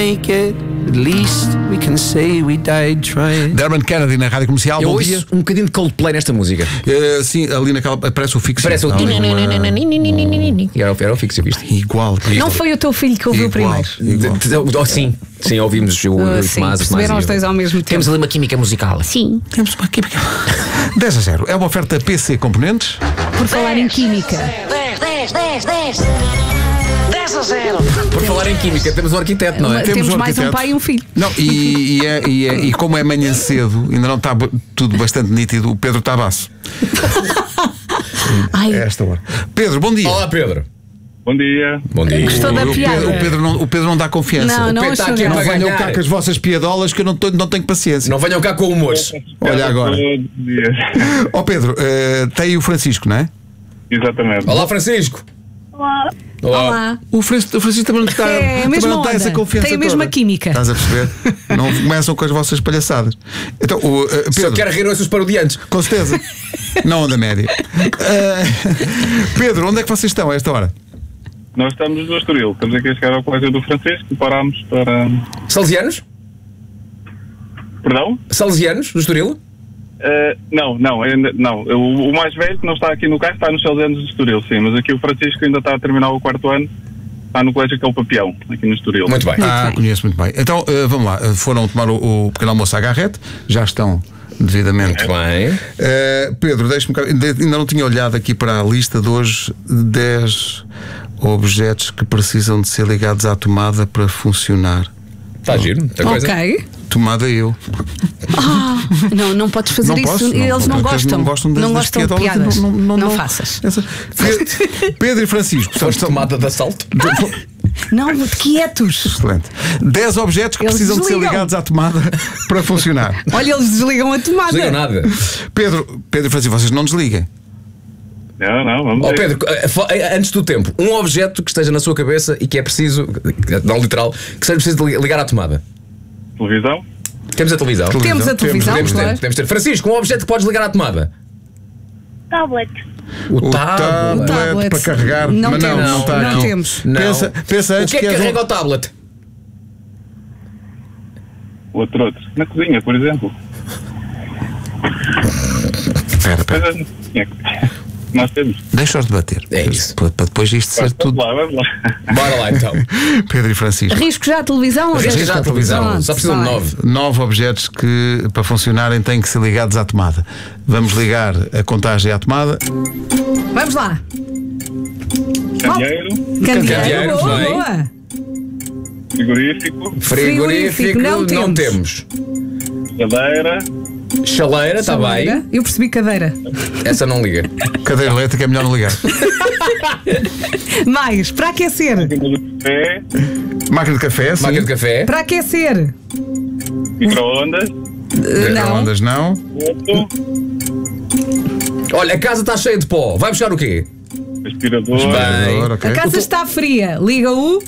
Make it, at least we can say we died trying. Dermot Kennedy na Rádio Comercial. Eu Bom ouço dia. um bocadinho de Coldplay nesta música. Sim, ali naquela. Parece o fixo. Parece o. Não, Era o fixo, viste? Igual. Não foi o teu filho que ouviu primeiro? Sim, ouvimos o Sim, Tomás. perceberam os dois ao mesmo tempo. Temos ali uma química musical. Sim. Temos uma química. 10-0. É uma oferta PC Componentes. Por falar em química. 10-0. Por falar em química, temos um arquiteto, não é? Temos um mais um arquiteto. pai e um filho. Não, e como é manhã cedo, ainda não está tudo bastante nítido, o Pedro está baço. Ai, É esta hora. Pedro, bom dia. Olá, Pedro. Bom dia. Bom dia. gostou da piada. O Pedro não dá confiança. Não, não Pedro está achou aqui a Não graça. pagar. venham cá com as vossas piadolas que eu não tenho paciência. Não venham cá com humores. Olha agora. Bom dia. Ó Pedro, tem aí o Francisco, não é? Exatamente. Olá, Francisco. Olá. O Francisco também não está, É a também mesma não tem onda. essa confiança. Tem a mesma toda. química. Estás a perceber? Não começam com as vossas palhaçadas. Então, Só Pedro, quero rir os parodiantes. com certeza. Não onda média. Pedro, onde é que vocês estão a esta hora? Nós estamos no Estoril. Estamos aqui a chegar ao colégio do Francisco. Parámos para... Salesianos? Perdão? Salesianos, do Estoril? Não, ainda não. O mais velho que não está aqui no carro está nos 6 anos do Estoril, sim. Mas aqui o Francisco ainda está a terminar o 4º ano. Está no colégio que é o Papião, aqui no Estoril. Muito bem. Conheço muito bem. Então, vamos lá. Foram tomar o pequeno almoço à Garrete. Já estão devidamente. Muito bem. Pedro, deixa-me cá. Ainda não tinha olhado aqui para a lista de hoje. 10 objetos que precisam de ser ligados à tomada para funcionar. Está giro, muita coisa. Ok. Tomada eu. Não podes fazer Não isso. posso, Eles não porque eles gostam. não gostam das gostam de piadolas, piadas. não faças. Pedro e Francisco. Foste tomada de assalto? Não, quietos. Excelente. 10 objetos que Eles precisam de ser desligam. ligados à tomada para funcionar. Olha, eles desligam a tomada. Não digo nada. Pedro e Francisco, vocês não desliguem. Não, vamos Ó ver. Pedro, antes do tempo, um objeto que esteja na sua cabeça e que é preciso, não literal, que seja preciso de ligar à tomada. Televisão? Temos a televisão. Temos a televisão, Podemos claro. ter, podemos ter. Francisco, um objeto que podes ligar à tomada. Tablet. O tablet tablet. para carregar. Não mas temos, não está não aqui. temos. Não. Pensa O antes que é que és um- carrega o tablet? Outro. Na cozinha, por exemplo. Espera. Coisas na cozinha. Nós temos. Deixa-os debater. É isso. Para depois disto ser tudo. Vamos lá. Bora lá então. Pedro e Francisco. Risco já a televisão? Risco já a televisão. Pronto, Só precisam de vai. 9. 9 objetos que, para funcionarem, têm que ser ligados à tomada. Vamos ligar a contagem à tomada. Vamos lá. Candeeiro, Candeeiro, Boa, bem. boa. frigorífico, Frigorífico não temos. cadeira, Chaleira, está Chaleira. bem. Eu percebi cadeira. Essa não liga. Cadeira elétrica é melhor não ligar. Mais, para aquecer. café, Máquina de café, sim. Máquina de café. Para aquecer. micro-ondas, Não. Microondas não. outro, Olha, a casa está cheia de pó. Vai buscar o quê? aspirador, Bem. Ok. A casa está fria. Liga o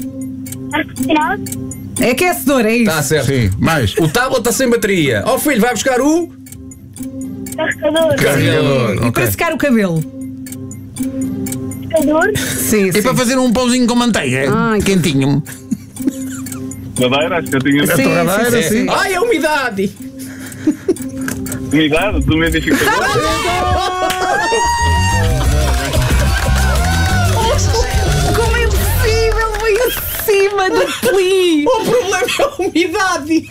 aquecedor, é isso. Está certo. Sim, mais. O tablet está sem bateria. Ó filho, vai buscar o Carregador. carregador. E Ok. para secar o cabelo. Carregador. Sim, E sim. para fazer um pãozinho com manteiga, Ai, quentinho. cadeira, acho que eu tinha Sim, torradeira, sim, sim. Ai, a umidade. umidade do umidificador. Como é possível? Foi em cima do pli. O problema é a umidade.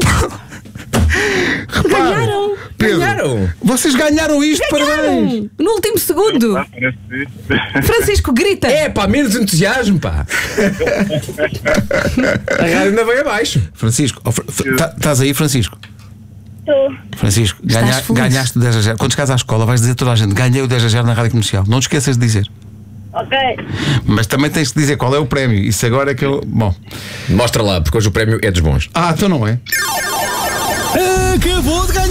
Ganharam. Pedro, Ganharam. vocês ganharam isto, parabéns. Ganharam. No último segundo. Parece isso. Francisco grita. É pá, menos entusiasmo, pá. A rádio ainda vem abaixo. Francisco, estás aí, Francisco? Estou. Francisco, Estás feliz? ganhaste 10-0. Quando chegares à escola, vais dizer a toda a gente: ganhei o 10-0 na rádio comercial. Não te esqueças de dizer. Ok. Mas também tens de dizer qual é o prémio. Isso agora é que eu. Bom. Mostra lá, porque hoje o prémio é dos bons. Então não é. Acabou de ganhar!